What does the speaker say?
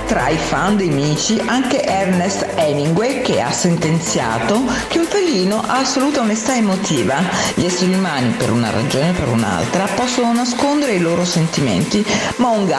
tra i fan dei Mici anche Ernest Hemingway, che ha sentenziato che un felino ha assoluta onestà emotiva. Gli esseri umani, per una ragione o per un'altra, possono nascondere i loro sentimenti, ma un gatto